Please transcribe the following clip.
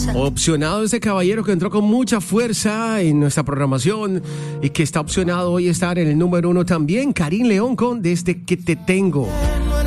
Opcionado ese caballero que entró con mucha fuerza en nuestra programación y que está opcionado hoy estar en el número 1 también, Karim León con Desde que te tengo.